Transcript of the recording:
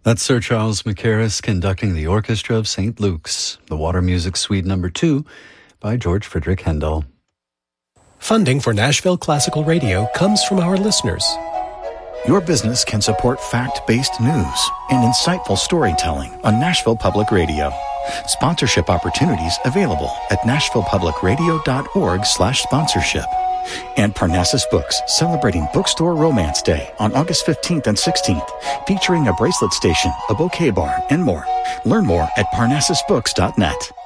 That's Sir Charles Mackerras conducting the Orchestra of St. Luke's, the Water Music Suite No. 2 by George Friedrich Handel. Funding for Nashville Classical Radio comes from our listeners. Your business can support fact-based news and insightful storytelling on Nashville Public Radio. Sponsorship opportunities available at nashvillepublicradio.org/sponsorship. And Parnassus Books, celebrating Bookstore Romance Day on August 15th and 16th, featuring a bracelet station, a bouquet bar, and more. Learn more at parnassusbooks.net.